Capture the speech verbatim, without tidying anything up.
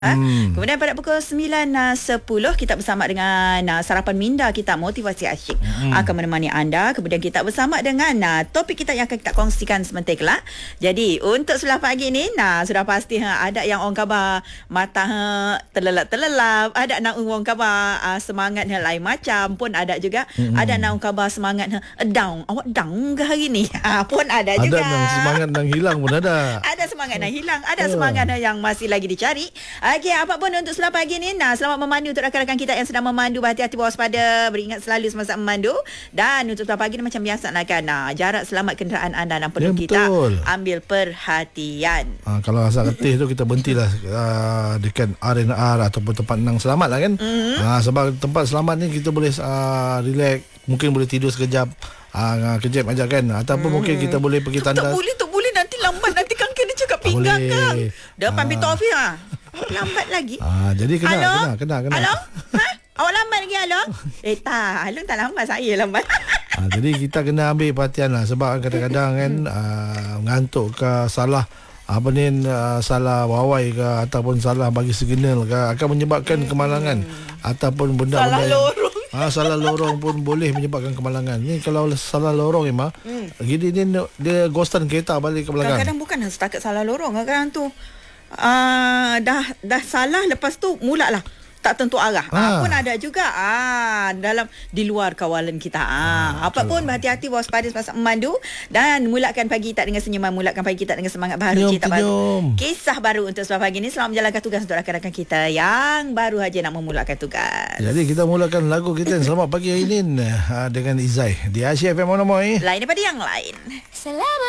Ha? Hmm. Kemudian pada pukul sembilan sepuluh kita bersama dengan uh, Sarapan Minda kita, Motivasi Asyik hmm. akan menemani anda. Kemudian kita bersama dengan uh, topik kita yang akan kita kongsikan sebentar kelak. Jadi untuk sebelah pagi ni nah, sudah pasti ha, ada yang orang khabar mata ha, terlelap-terlelap, ada nak orang khabar uh, semangat ha, lain macam pun ada juga. Hmm. Ada nak orang khabar semangat ha, down. Awak down ke hari ni? Ha, pun ada, ada juga. Ada yang semangat yang hilang pun ada. Ada semangat yang hilang, ada semangat yang masih lagi dicari. Okey, apapun untuk selamat pagi ni, nah, selamat memandu untuk rakan-rakan kita yang sedang memandu. Berhati-hati, waspada, beringat selalu semasa memandu. Dan untuk selamat pagi ni macam biasa lah kan, nah, jarak selamat kenderaan anda dan perlu ya, kita betul. ambil perhatian. Ha, kalau rasa letih tu kita berhentilah uh, dekat R and R ataupun tempat nang selamat lah kan. Mm-hmm. Ha, sebab tempat selamat ni kita boleh uh, relax, mungkin boleh tidur sekejap. Ah, kejap aja kan, ataupun hmm. mungkin kita boleh pergi tandas. Tak boleh, tak boleh, nanti lambat, nanti kan kena cakap pinggang kan. Depan pintu ofis ah. Lambat lagi. Ah, jadi kena, Halo? kena, kena, kena. Halo? Ha? Awak lambat lagi, halo? Eh tak, halo tak lambat, saya lambat. Ah, jadi kita kena ambil perhatian lah, sebab kadang-kadang kan ah, ngantuk ke, salah apa ni uh, salah wawai ke ataupun salah bagi signal ke akan menyebabkan hmm. kemalangan ataupun benda-benda salah lorong. Ah, salah lorong pun boleh menyebabkan kemalangan. Ni kalau salah lorong Emma, hmm. gini ni dia ghostan kereta balik ke belakang. Kadang-kadang bukan setakat salah lorong, kadang-kadang tu uh, dah dah salah, lepas tu mulalah tak tentu arah. Ah. Ah, pun ada juga ah dalam di luar kawalan kita. Ah, ah apa pun berhati-hati, waspada semasa memandu dan mulakan pagi tak dengan senyuman, mulakan pagi tak dengan semangat baru, cerita baru, kisah baru untuk selamat pagi ni. Selamat menjalankan tugas untuk rakan-rakan kita yang baru aja nak memulakan tugas. Jadi kita mulakan lagu kita Selamat Pagi hari ini dengan Izai di Asia F M Monomoy. Lain daripada yang lain. Selamat